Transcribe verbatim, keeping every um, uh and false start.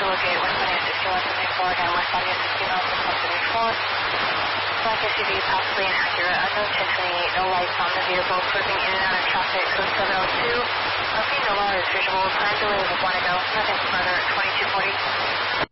locate westbound eight sixty-one seventy-four, again westbound eight sixty-one seventy-four. Black S U V, possibly an Acura, unknown ten twenty-eight, no lights on the vehicle, cruising in and out of traffic, code seven oh two. Alpine Nova is visual, time delay with one to go, nothing further, twenty-two forty.